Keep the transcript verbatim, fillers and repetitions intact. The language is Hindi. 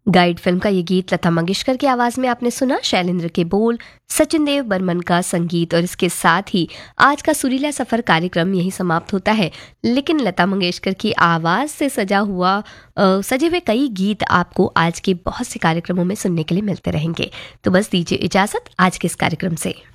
गाइड फिल्म का ये गीत लता मंगेशकर की आवाज में आपने सुना। शैलेंद्र के बोल, सचिन देव बर्मन का संगीत, और इसके साथ ही आज का सुरीला सफर कार्यक्रम यही समाप्त होता है। लेकिन लता मंगेशकर की आवाज से सजा हुआ अ, सजे हुए कई गीत आपको आज के बहुत से कार्यक्रमों में सुनने के लिए मिलते रहेंगे। तो बस दीजिए इजाजत आज के इस कार्यक्रम से।